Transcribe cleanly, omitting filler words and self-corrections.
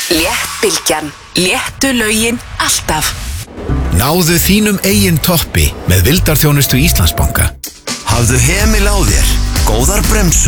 Léttbylgjan. Léttu lögin alltaf. Náðu þínum eigin toppi með vildarþjónustu Íslandsbanka. Hafðu hemil á þér, góðar bremsur